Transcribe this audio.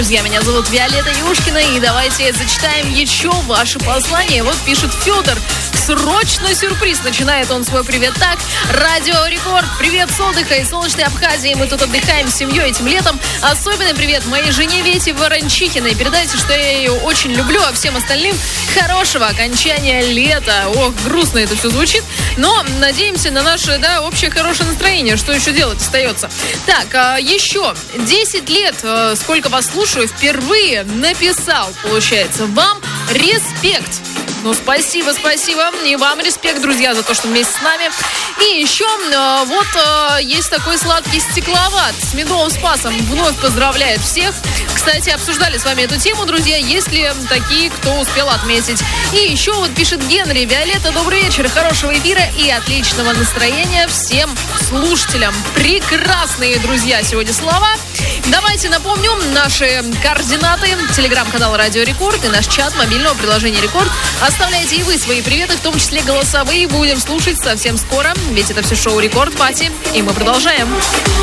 Друзья, меня зовут Виолетта Юшкина, и давайте зачитаем еще ваши послания. Вот пишет Федор. Срочно сюрприз. Начинает он свой привет так. Радио Рекорд. Привет с отдыха из солнечной Абхазии. Мы тут отдыхаем с семьей этим летом. Особенный привет моей жене Вете Ворончихиной. Передайте, что я ее очень люблю, а всем остальным хорошего окончания лета. Ох, грустно это все звучит. Но надеемся на наше, общее хорошее настроение. Что еще делать остается? Так, еще 10 лет, сколько вас слушаю, впервые написал, получается, вам респект. Ну, спасибо. И вам респект, друзья, за то, что вместе с нами. И еще есть такой сладкий стекловат с медовым спасом. Вновь поздравляет всех. Кстати, обсуждали с вами эту тему, друзья. Есть ли такие, кто успел отметить? И еще пишет Генри. Виолетта, добрый вечер, хорошего эфира и отличного настроения всем слушателям. Прекрасные, друзья, сегодня слова. Давайте напомню наши координаты. Телеграм-канал Радио Рекорд и наш чат мобильного приложения Рекорд. Оставляйте и вы свои приветы, в том числе голосовые. Будем слушать совсем скоро, ведь это все шоу Рекорд Пати. И мы продолжаем.